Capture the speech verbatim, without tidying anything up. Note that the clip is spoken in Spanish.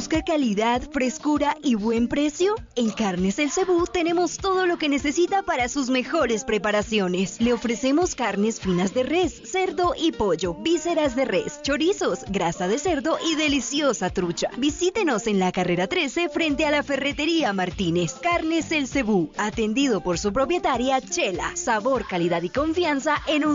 ¿Busca calidad, frescura y buen precio? En Carnes El Cebú tenemos todo lo que necesita para sus mejores preparaciones. Le ofrecemos carnes finas de res, cerdo y pollo, vísceras de res, chorizos, grasa de cerdo y deliciosa trucha. Visítenos en la carrera trece frente a la Ferretería Martínez. Carnes El Cebú, atendido por su propietaria Chela. Sabor, calidad y confianza en un